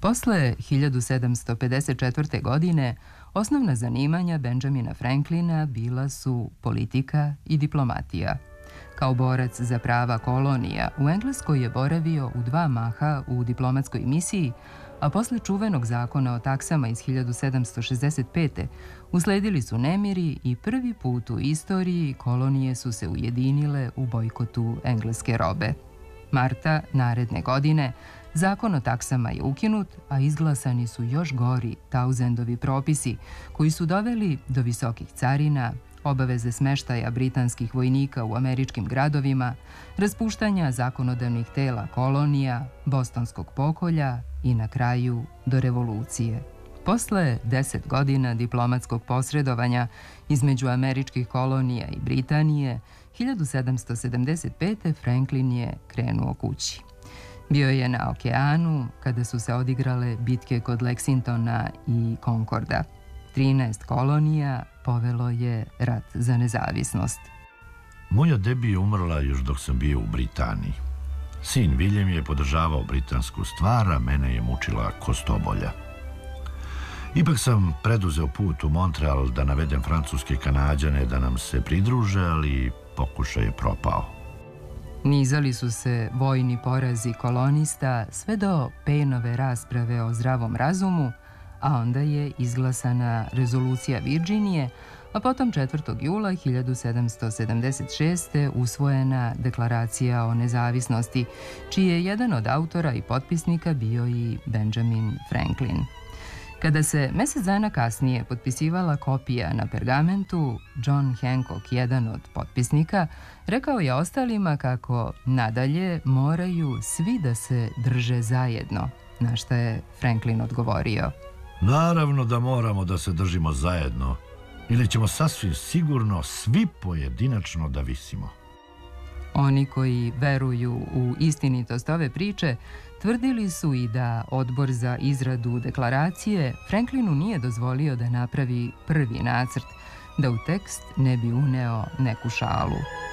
Posle 1754. godine osnovna zanimanja Benjamina Franklina bila su politika i diplomatija. Kao borac za prava kolonija u Engleskoj je boravio u 2 maha u diplomatskoj misiji, a posle čuvenog zakona o taksama iz 1765. usledili su nemiri i prvi put u istoriji kolonije su se ujedinile u bojkotu engleske robe. Marta naredne godine zakon o taksama je ukinut, a izglasani su još gori Townsendovi propisi koji su doveli do visokih carina, obaveze smeštaja britanskih vojnika u američkim gradovima, raspuštanja zakonodavnih tela kolonija, Bostonskog pokolja i na kraju do revolucije. Posle 10 godina diplomatskog posredovanja između američkih kolonija i Britanije, 1775. Franklin je krenuo kući. Bio je na okeanu kada su se odigrale bitke kod Lexingtona i Concorda. 13 kolonija povelo je rat za nezavisnost. Moja debi je umrla još dok sam bio u Britaniji. Sin William je podržavao britansku stvar, a mene je mučila kostobolja. Ipak sam preduzeo put u Montreal da navedem francuske Kanađane da nam se pridruže, ali pokušaj je propao. Nizali su se vojni porazi kolonista sve do Payneove rasprave o zdravom razumu, a onda je izglasana rezolucija Virginije, a potom 4. jula 1776. usvojena deklaracija o nezavisnosti, čiji je jedan od autora i potpisnika bio i Benjamin Franklin. Kada se mesec dana kasnije potpisivala kopija na pergamentu, John Hancock, jedan od potpisnika, rekao je ostalima kako nadalje moraju svi da se drže zajedno, na šta je Franklin odgovorio: Naravno da moramo da se držimo zajedno, ili ćemo sasvim sigurno svi pojedinačno da visimo. Oni koji veruju u istinitost ove priče tvrdili su i da odbor za izradu deklaracije Franklinu nije dozvolio da napravi prvi nacrt, da u tekst ne bi uneo neku šalu.